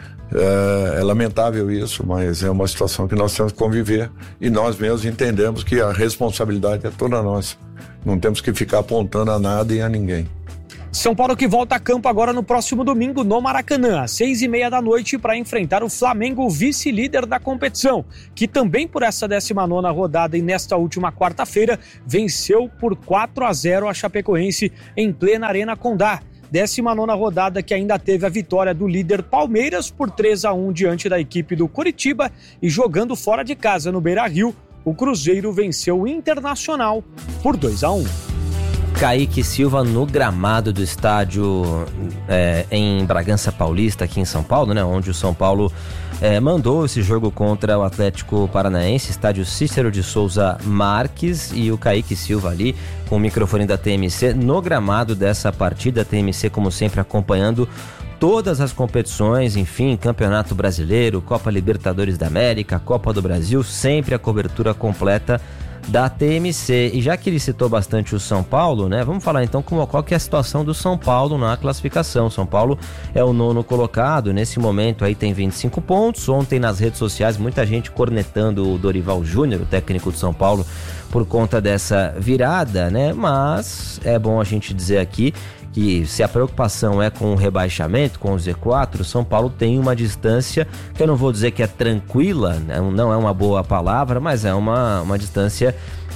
É lamentável isso, mas é uma situação que nós temos que conviver, e nós mesmos entendemos que a responsabilidade é toda nossa. Não temos que ficar apontando a nada e a ninguém. São Paulo que volta a campo agora no próximo domingo no Maracanã, às 6h30 da noite, para enfrentar o Flamengo, vice-líder da competição, que também por essa 19ª rodada e nesta última quarta-feira venceu por 4-0 a Chapecoense em plena Arena Condá. 19ª rodada que ainda teve a vitória do líder Palmeiras por 3-1 diante da equipe do Coritiba, e jogando fora de casa no Beira-Rio, o Cruzeiro venceu o Internacional por 2-1. Kaique Silva no gramado do estádio em Bragança Paulista, aqui em São Paulo, né? Onde o São Paulo mandou esse jogo contra o Atlético Paranaense, estádio Cícero de Souza Marques, e o Kaique Silva ali com o microfone da TMC no gramado dessa partida. A TMC, como sempre, acompanhando todas as competições, enfim, Campeonato Brasileiro, Copa Libertadores da América, Copa do Brasil, sempre a cobertura completa da TMC. E já que ele citou bastante o São Paulo, né, vamos falar então qual que é a situação do São Paulo na classificação. São Paulo é o 9º colocado, nesse momento aí tem 25 pontos. Ontem nas redes sociais muita gente cornetando o Dorival Júnior, o técnico do São Paulo, por conta dessa virada, né, mas é bom a gente dizer aqui que se a preocupação é com o rebaixamento, com o Z4, o São Paulo tem uma distância que eu não vou dizer que é tranquila, né? Não é uma boa palavra, mas é uma distância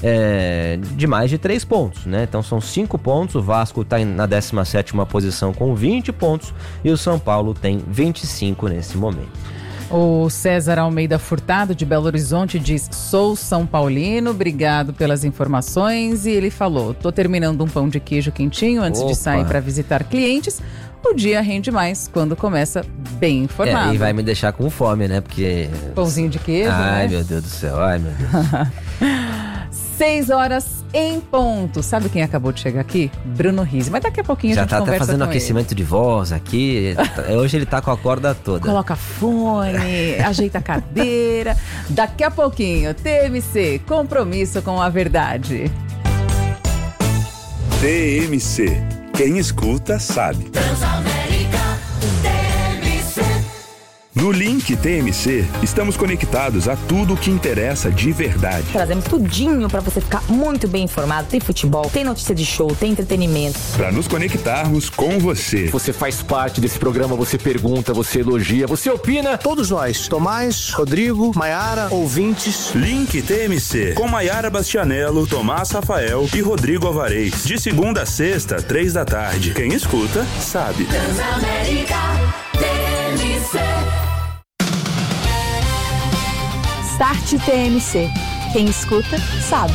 de mais de 3 pontos, né? Então são 5 pontos, o Vasco está na 17ª posição com 20 pontos e o São Paulo tem 25 nesse momento. O César Almeida Furtado, de Belo Horizonte, diz: sou São Paulino, obrigado pelas informações. E ele falou: tô terminando um pão de queijo quentinho antes de sair para visitar clientes. O dia rende mais quando começa bem informado. E vai me deixar com fome, né? Porque... pãozinho de queijo, Ai, né? meu Deus do céu, ai, meu Deus. 6 horas em ponto. Sabe quem acabou de chegar aqui? Bruno Rizzi. Mas daqui a pouquinho já a gente tá conversa até fazendo com aquecimento de voz aqui. Hoje ele tá com a corda toda. Coloca fone, ajeita a cadeira. Daqui a pouquinho, TMC, compromisso com a verdade. TMC, quem escuta sabe. No Link TMC, estamos conectados a tudo o que interessa de verdade. Trazemos tudinho para você ficar muito bem informado. Tem futebol, tem notícia de show, tem entretenimento. Para nos conectarmos com você. Você faz parte desse programa, você pergunta, você elogia, você opina. Todos nós, Tomás, Rodrigo, Maiara, ouvintes. Link TMC, com Maiara Bastianello, Tomás Rafael e Rodrigo Alvarez. De segunda a sexta, 3 da tarde. Quem escuta, sabe. Transamérica TMC. Start TMC. Quem escuta, sabe.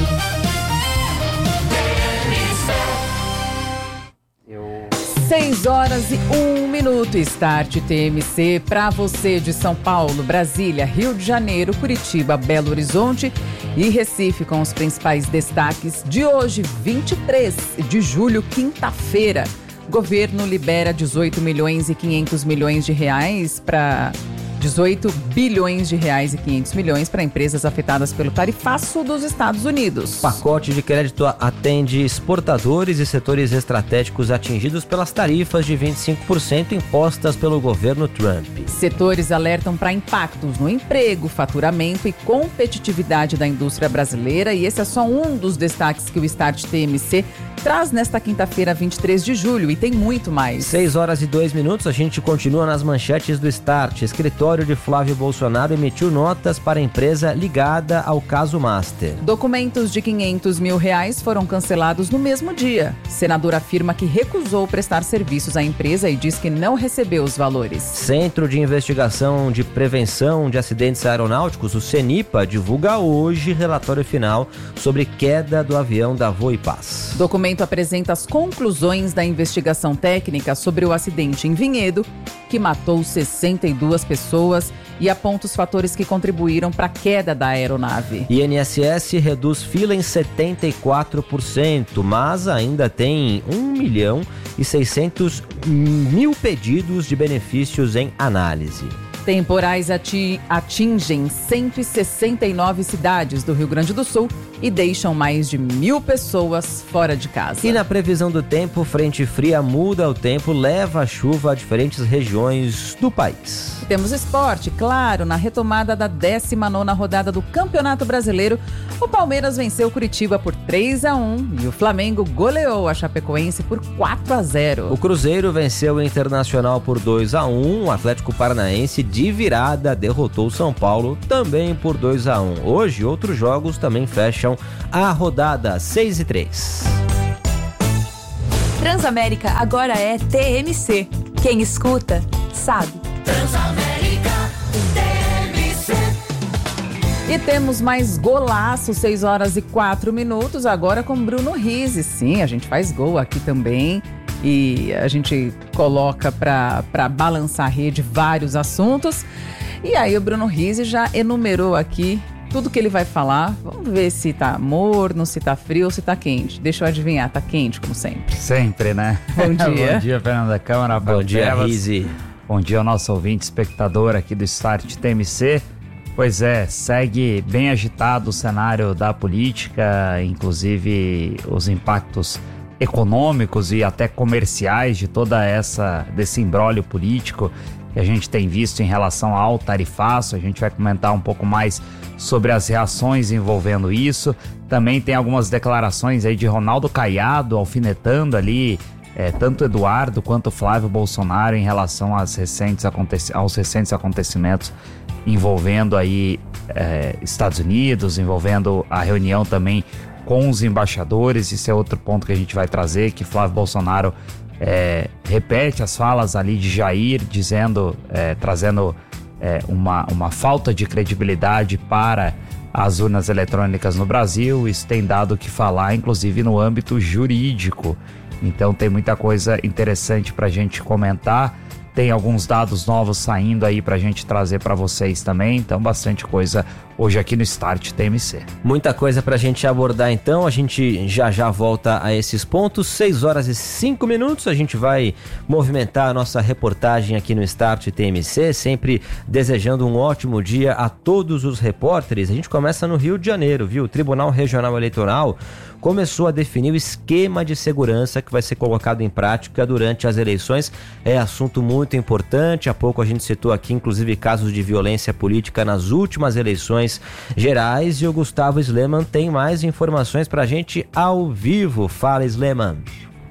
6 horas e 1 minuto. Start TMC para você de São Paulo, Brasília, Rio de Janeiro, Curitiba, Belo Horizonte e Recife, com os principais destaques de hoje, 23 de julho, quinta-feira. Governo libera 18 milhões e 500 milhões de reais para 18 bilhões de reais e 500 milhões para empresas afetadas pelo tarifaço dos Estados Unidos. Pacote de crédito atende exportadores e setores estratégicos atingidos pelas tarifas de 25% impostas pelo governo Trump. Setores alertam para impactos no emprego, faturamento e competitividade da indústria brasileira, e esse é só um dos destaques que o Start TMC traz nesta quinta-feira, 23 de julho, e tem muito mais. 6 horas e 2 minutos, a gente continua nas manchetes do Start. Escritório escritório de Flávio Bolsonaro emitiu notas para a empresa ligada ao caso Master. Documentos de R$500 mil foram cancelados no mesmo dia. Senador afirma que recusou prestar serviços à empresa e diz que não recebeu os valores. Centro de Investigação de Prevenção de Acidentes Aeronáuticos, o CENIPA, divulga hoje relatório final sobre queda do avião da Voipaz. Documento apresenta as conclusões da investigação técnica sobre o acidente em Vinhedo, que matou 62 pessoas, e aponta os fatores que contribuíram para a queda da aeronave. INSS reduz fila em 74%, mas ainda tem 1.600.000 pedidos de benefícios em análise. Temporais atingem 169 cidades do Rio Grande do Sul e deixam mais de 1.000 pessoas fora de casa. E na previsão do tempo, frente fria muda o tempo, leva a chuva a diferentes regiões do país. Temos esporte, claro, na retomada da 19ª rodada do Campeonato Brasileiro, o Palmeiras venceu o Curitiba por 3-1 e o Flamengo goleou a Chapecoense por 4-0. O Cruzeiro venceu o Internacional por 2-1, o Atlético Paranaense de virada derrotou o São Paulo também por 2-1. Hoje, outros jogos também fecham a rodada 6-3. Transamérica agora é TMC. Quem escuta, sabe. Transamérica, TMC. E temos mais golaço, 6h04, agora com Bruno Rizzi. Sim, a gente faz gol aqui também. E a gente coloca para balançar a rede vários assuntos. E aí o Bruno Rizzi já enumerou aqui tudo que ele vai falar. Vamos ver se tá morno, se tá frio ou se tá quente. Deixa eu adivinhar, tá quente como sempre. Sempre, né? Bom dia. Bom dia, Fernanda Câmara. Bom dia, Rizzi. Bom dia ao nosso ouvinte, espectador aqui do Start TMC. Pois é, segue bem agitado o cenário da política, inclusive os impactos econômicos e até comerciais de desse imbróglio político que a gente tem visto em relação ao tarifaço. A gente vai comentar um pouco mais sobre as reações envolvendo isso. Também tem algumas declarações aí de Ronaldo Caiado alfinetando ali tanto Eduardo quanto Flávio Bolsonaro em relação aos recentes acontecimentos envolvendo aí Estados Unidos, envolvendo a reunião também com os embaixadores. Isso é outro ponto que a gente vai trazer, que Flávio Bolsonaro repete as falas ali de Jair, trazendo uma falta de credibilidade para as urnas eletrônicas no Brasil. Isso tem dado o que falar, inclusive no âmbito jurídico. Então tem muita coisa interessante para a gente comentar. Tem alguns dados novos saindo aí pra gente trazer pra vocês também, então bastante coisa hoje aqui no Start TMC. Muita coisa pra gente abordar então, a gente já volta a esses pontos. 6h05, a gente vai movimentar a nossa reportagem aqui no Start TMC, sempre desejando um ótimo dia a todos os repórteres. A gente começa no Rio de Janeiro, viu? O Tribunal Regional Eleitoral começou a definir o esquema de segurança que vai ser colocado em prática durante as eleições. É assunto muito importante. Há pouco a gente citou aqui, inclusive, casos de violência política nas últimas eleições gerais. E o Gustavo Sleman tem mais informações pra gente ao vivo. Fala, Sleman.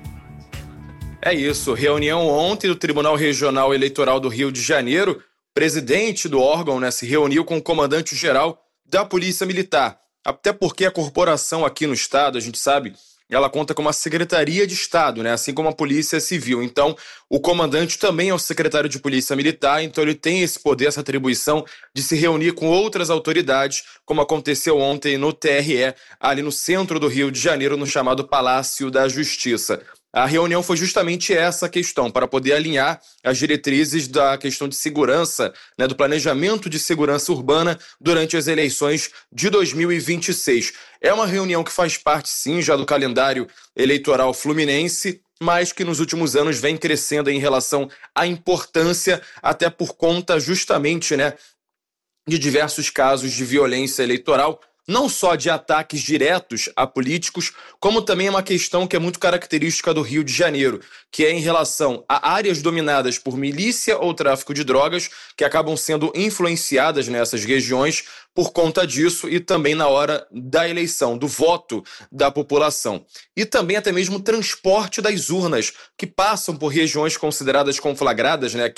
É isso. Reunião ontem do Tribunal Regional Eleitoral do Rio de Janeiro. O presidente do órgão, se reuniu com o comandante-geral da Polícia Militar. Até porque a corporação aqui no estado, a gente sabe, ela conta com uma Secretaria de Estado, assim como a Polícia Civil. Então, o comandante também é o secretário de Polícia Militar, então ele tem esse poder, essa atribuição de se reunir com outras autoridades, como aconteceu ontem no TRE, ali no centro do Rio de Janeiro, no chamado Palácio da Justiça. A reunião foi justamente essa questão, para poder alinhar as diretrizes da questão de segurança, do planejamento de segurança urbana durante as eleições de 2026. É uma reunião que faz parte, sim, já do calendário eleitoral fluminense, mas que nos últimos anos vem crescendo em relação à importância, até por conta justamente, de diversos casos de violência eleitoral, não só de ataques diretos a políticos, como também é uma questão que é muito característica do Rio de Janeiro, que é em relação a áreas dominadas por milícia ou tráfico de drogas, que acabam sendo influenciadas nessas regiões por conta disso, e também na hora da eleição, do voto da população. E também até mesmo o transporte das urnas, que passam por regiões consideradas conflagradas, que é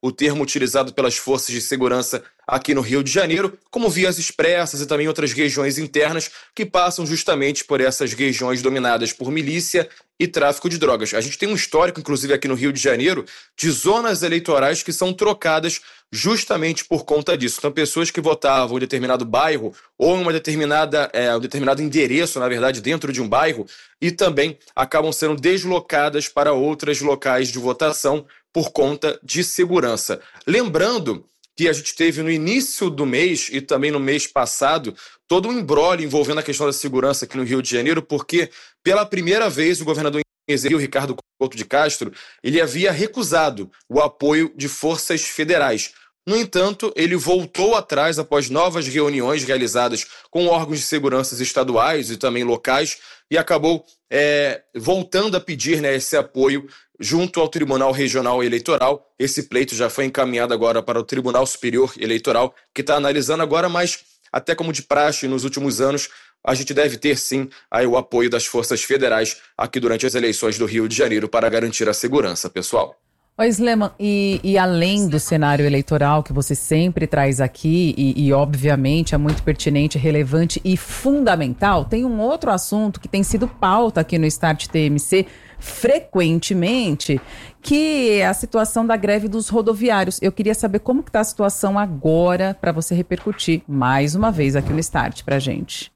o termo utilizado pelas forças de segurança aqui no Rio de Janeiro, como vias expressas e também outras regiões internas que passam justamente por essas regiões dominadas por milícia e tráfico de drogas. A gente tem um histórico, inclusive aqui no Rio de Janeiro, de zonas eleitorais que são trocadas justamente por conta disso. Então, pessoas que votavam em determinado bairro ou em um determinado endereço, na verdade, dentro de um bairro, e também acabam sendo deslocadas para outros locais de votação por conta de segurança. Lembrando que a gente teve no início do mês e também no mês passado todo um imbróglio envolvendo a questão da segurança aqui no Rio de Janeiro, porque pela primeira vez o governador o Ricardo Couto de Castro, ele havia recusado o apoio de forças federais. No entanto, ele voltou atrás após novas reuniões realizadas com órgãos de segurança estaduais e também locais e acabou voltando a pedir, né, esse apoio junto ao Tribunal Regional Eleitoral. Esse pleito já foi encaminhado agora para o Tribunal Superior Eleitoral, que está analisando agora, mas até como de praxe nos últimos anos, a gente deve ter sim aí o apoio das forças federais aqui durante as eleições do Rio de Janeiro para garantir a segurança, pessoal. Ô Sleman, e além do cenário eleitoral que você sempre traz aqui, e obviamente é muito pertinente, relevante e fundamental, tem um outro assunto que tem sido pauta aqui no Start TMC frequentemente, que é a situação da greve dos rodoviários. Eu queria saber como que está a situação agora para você repercutir mais uma vez aqui no Start pra gente.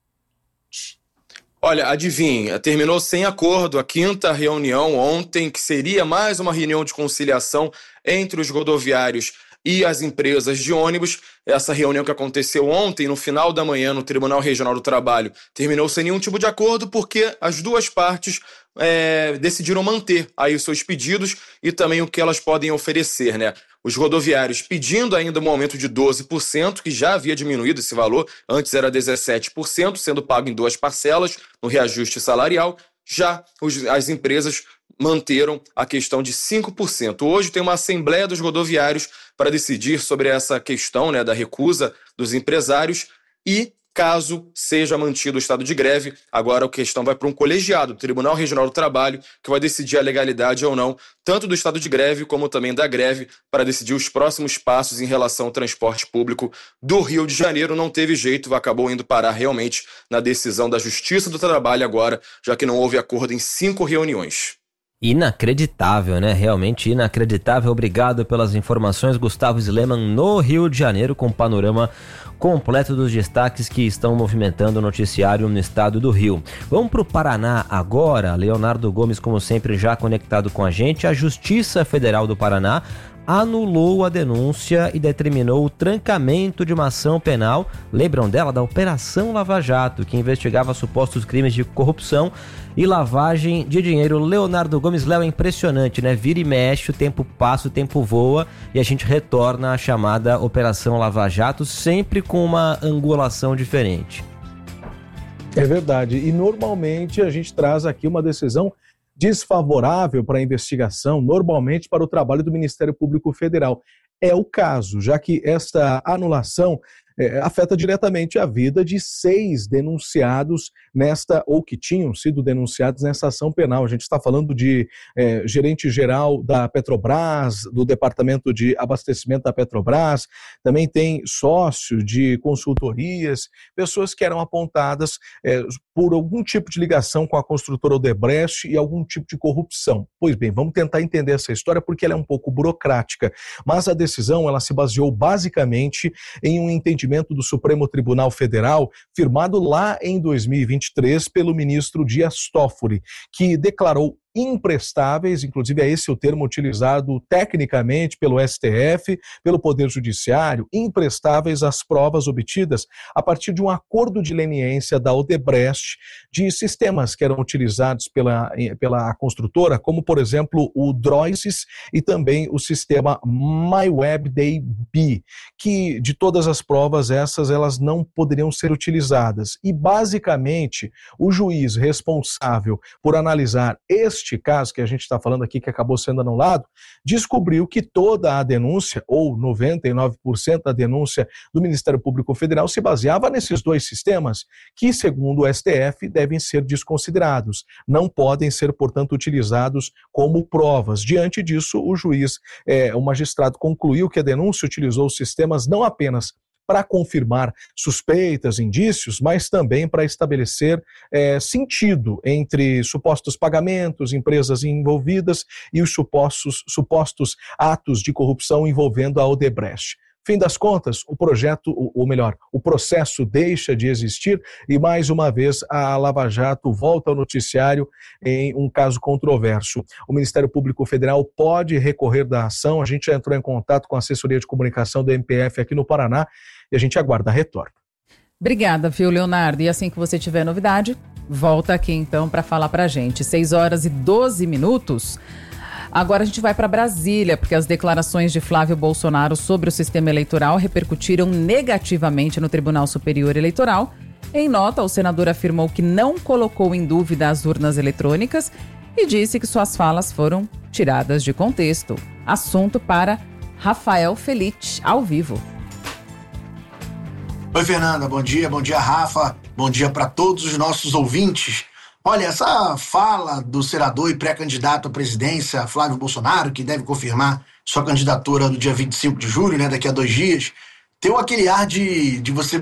Olha, adivinha, terminou sem acordo a 5ª reunião ontem, que seria mais uma reunião de conciliação entre os rodoviários e as empresas de ônibus. Essa reunião que aconteceu ontem, no final da manhã, no Tribunal Regional do Trabalho, terminou sem nenhum tipo de acordo, porque as duas partes decidiram manter aí os seus pedidos e também o que elas podem oferecer, né? Os rodoviários pedindo ainda um aumento de 12%, que já havia diminuído esse valor, antes era 17%, sendo pago em 2 parcelas no reajuste salarial. Já as empresas manteram a questão de 5%. Hoje tem uma assembleia dos rodoviários para decidir sobre essa questão, né, da recusa dos empresários e, caso seja mantido o estado de greve, agora a questão vai para um colegiado do Tribunal Regional do Trabalho, que vai decidir a legalidade ou não, tanto do estado de greve como também da greve, para decidir os próximos passos em relação ao transporte público do Rio de Janeiro. Não teve jeito, acabou indo parar realmente na decisão da Justiça do Trabalho agora, já que não houve acordo em 5 reuniões. Inacreditável, né? Realmente inacreditável. Obrigado pelas informações, Gustavo Sleman, no Rio de Janeiro, com o panorama completo dos destaques que estão movimentando o noticiário no estado do Rio. Vamos para o Paraná agora. Leonardo Gomes, como sempre, já conectado com a gente. A Justiça Federal do Paraná anulou a denúncia e determinou o trancamento de uma ação penal, lembram dela? Da Operação Lava Jato, que investigava supostos crimes de corrupção e lavagem de dinheiro. Leonardo Gomes, Léo, é impressionante, né? Vira e mexe, o tempo passa, o tempo voa e a gente retorna à chamada Operação Lava Jato, sempre com uma angulação diferente. É verdade, e normalmente a gente traz aqui uma decisão desfavorável para a investigação, normalmente para o trabalho do Ministério Público Federal. É o caso, já que esta anulação afeta diretamente a vida de 6 denunciados ou que tinham sido denunciados nessa ação penal. A gente está falando de gerente-geral da Petrobras, do Departamento de Abastecimento da Petrobras, também tem sócio de consultorias, pessoas que eram apontadas por algum tipo de ligação com a construtora Odebrecht e algum tipo de corrupção. Pois bem, vamos tentar entender essa história porque ela é um pouco burocrática, mas a decisão ela se baseou basicamente em um entendimento do Supremo Tribunal Federal, firmado lá em 2023 pelo ministro Dias Toffoli, que declarou imprestáveis, inclusive é esse o termo utilizado tecnicamente pelo STF, pelo Poder Judiciário, imprestáveis as provas obtidas a partir de um acordo de leniência da Odebrecht de sistemas que eram utilizados pela construtora, como por exemplo o Droices e também o sistema MyWebDB, que de todas as provas elas não poderiam ser utilizadas. E basicamente o juiz responsável por analisar este neste caso que a gente está falando aqui, que acabou sendo anulado, descobriu que toda a denúncia, ou 99% da denúncia do Ministério Público Federal, se baseava nesses dois sistemas, que, segundo o STF, devem ser desconsiderados. Não podem ser, portanto, utilizados como provas. Diante disso, o magistrado concluiu que a denúncia utilizou os sistemas não apenas para confirmar suspeitas, indícios, mas também para estabelecer sentido entre supostos pagamentos, empresas envolvidas e os supostos atos de corrupção envolvendo a Odebrecht. Fim das contas, o processo deixa de existir e, mais uma vez, a Lava Jato volta ao noticiário em um caso controverso. O Ministério Público Federal pode recorrer da ação, a gente já entrou em contato com a assessoria de comunicação do MPF aqui no Paraná e a gente aguarda a retorno. Obrigada, viu, Leonardo? E assim que você tiver novidade, volta aqui então para falar pra gente. 6h12. Agora a gente vai para Brasília, porque as declarações de Flávio Bolsonaro sobre o sistema eleitoral repercutiram negativamente no Tribunal Superior Eleitoral. Em nota, o senador afirmou que não colocou em dúvida as urnas eletrônicas e disse que suas falas foram tiradas de contexto. Assunto para Rafael Felitti, ao vivo. Oi, Fernanda, bom dia, Rafa, bom dia para todos os nossos ouvintes. Olha, essa fala do senador e pré-candidato à presidência, Flávio Bolsonaro, que deve confirmar sua candidatura no dia 25 de julho, né, daqui a 2 dias, tem aquele ar de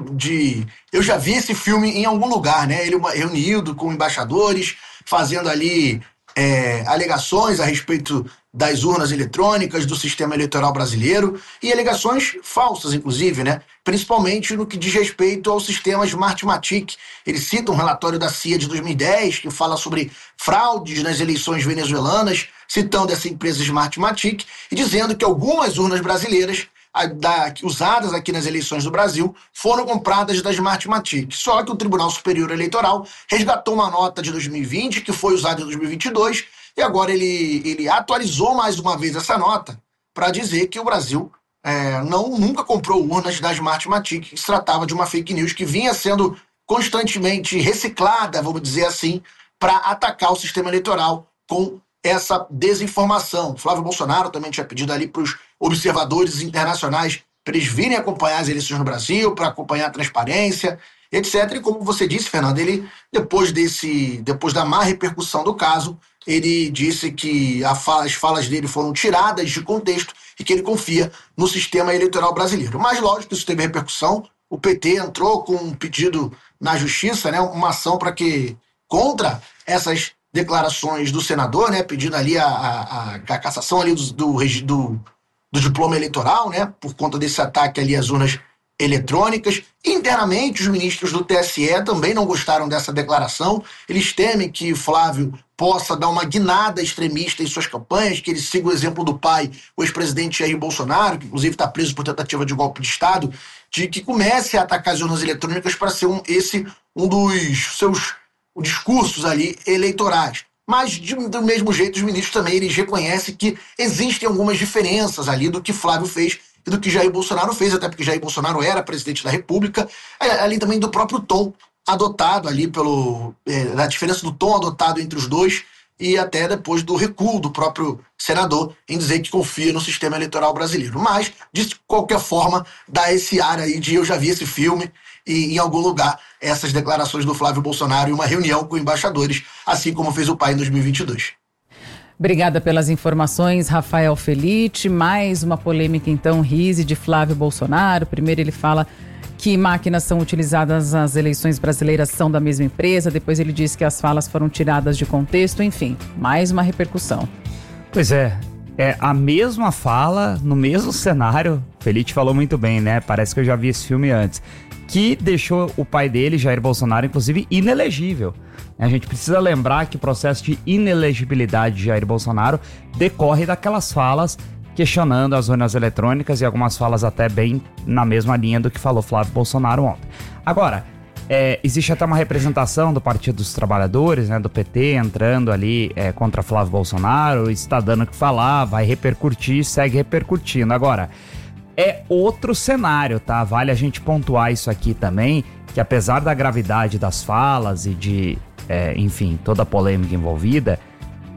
eu já vi esse filme em algum lugar, né? Ele reunido com embaixadores, fazendo ali alegações a respeito das urnas eletrônicas, do sistema eleitoral brasileiro, e alegações falsas, inclusive, né? Principalmente no que diz respeito ao sistema Smartmatic. Ele cita um relatório da CIA de 2010 que fala sobre fraudes nas eleições venezuelanas, citando essa empresa Smartmatic e dizendo que algumas urnas brasileiras usadas aqui nas eleições do Brasil foram compradas da Smartmatic. Só que o Tribunal Superior Eleitoral resgatou uma nota de 2020 que foi usada em 2022 e agora ele atualizou mais uma vez essa nota para dizer que o Brasil nunca comprou urnas da Smartmatic, que se tratava de uma fake news que vinha sendo constantemente reciclada, vamos dizer assim, para atacar o sistema eleitoral com essa desinformação. Flávio Bolsonaro também tinha pedido ali para os observadores internacionais para eles virem acompanhar as eleições no Brasil, para acompanhar a transparência, etc. E como você disse, Fernando, ele, depois da má repercussão do caso, ele disse que as falas dele foram tiradas de contexto e que ele confia no sistema eleitoral brasileiro. Mas, lógico, isso teve repercussão. O PT entrou com um pedido na justiça, né, uma ação contra essas declarações do senador, né, pedindo ali a cassação ali do diploma eleitoral, né, por conta desse ataque ali às urnas eletrônicas. Internamente, os ministros do TSE também não gostaram dessa declaração. Eles temem que Flávio possa dar uma guinada extremista em suas campanhas, que ele siga o exemplo do pai, o ex-presidente Jair Bolsonaro, que inclusive está preso por tentativa de golpe de Estado, de que comece a atacar as urnas eletrônicas para ser um dos seus discursos ali eleitorais. Mas, do mesmo jeito, os ministros também eles reconhecem que existem algumas diferenças ali do que Flávio fez e do que Jair Bolsonaro fez, até porque Jair Bolsonaro era presidente da República, além também do próprio tom adotado ali da diferença do tom adotado entre os dois e até depois do recuo do próprio senador em dizer que confia no sistema eleitoral brasileiro. Mas, de qualquer forma, dá esse ar aí de eu já vi esse filme e em algum lugar essas declarações do Flávio Bolsonaro em uma reunião com embaixadores, assim como fez o pai em 2022. Obrigada pelas informações, Rafael Felitti. Mais uma polêmica, então, Rise de Flávio Bolsonaro. Primeiro ele fala que máquinas são utilizadas nas eleições brasileiras são da mesma empresa. Depois ele diz que as falas foram tiradas de contexto. Enfim, mais uma repercussão. Pois é a mesma fala, no mesmo cenário. Felitti falou muito bem, né? Parece que eu já vi esse filme antes. Que deixou o pai dele, Jair Bolsonaro, inclusive, inelegível. A gente precisa lembrar que o processo de inelegibilidade de Jair Bolsonaro decorre daquelas falas questionando as urnas eletrônicas e algumas falas até bem na mesma linha do que falou Flávio Bolsonaro ontem. Agora, existe até uma representação do Partido dos Trabalhadores, né, do PT, entrando ali contra Flávio Bolsonaro, está dando o que falar, vai repercutir, segue repercutindo. Agora, é outro cenário, tá? Vale a gente pontuar isso aqui também, que apesar da gravidade das falas e de, enfim, toda a polêmica envolvida,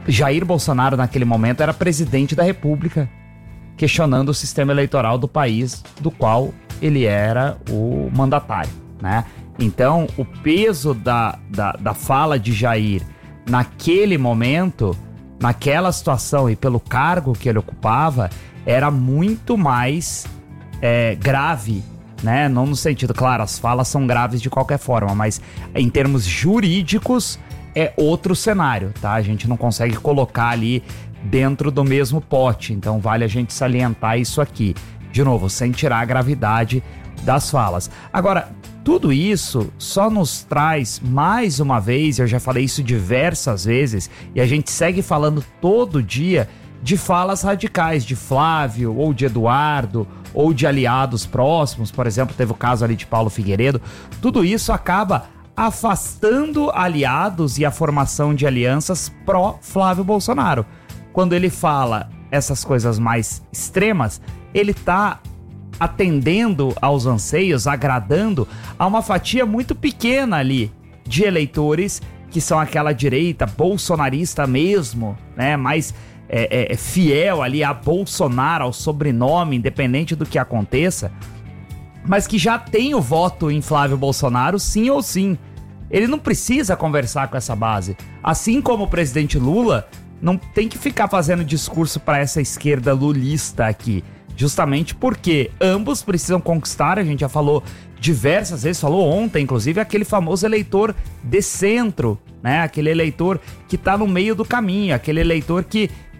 Jair Bolsonaro, naquele momento, era presidente da República, questionando o sistema eleitoral do país, do qual ele era o mandatário, né? Então, o peso da fala de Jair naquele momento, naquela situação e pelo cargo que ele ocupava, era muito mais grave, né? Não no sentido, claro, as falas são graves de qualquer forma, mas em termos jurídicos é outro cenário, tá? A gente não consegue colocar ali dentro do mesmo pote, então vale a gente salientar isso aqui. De novo, sem tirar a gravidade das falas. Agora, tudo isso só nos traz, mais uma vez, eu já falei isso diversas vezes, e a gente segue falando todo dia de falas radicais, de Flávio, ou de Eduardo, ou de aliados próximos, por exemplo, teve o caso ali de Paulo Figueiredo. Tudo isso acaba afastando aliados e a formação de alianças pró-Flávio Bolsonaro. Quando ele fala essas coisas mais extremas, ele tá atendendo aos anseios, agradando a uma fatia muito pequena ali de eleitores que são aquela direita bolsonarista mesmo, né? Mais fiel ali a Bolsonaro, ao sobrenome, independente do que aconteça, mas que já tem o voto em Flávio Bolsonaro, sim ou sim. Ele não precisa conversar com essa base. Assim como o presidente Lula não tem que ficar fazendo discurso para essa esquerda lulista aqui. Justamente porque ambos precisam conquistar, a gente já falou diversas vezes, falou ontem, inclusive, aquele famoso eleitor de centro, né? Aquele eleitor que tá no meio do caminho, aquele eleitor que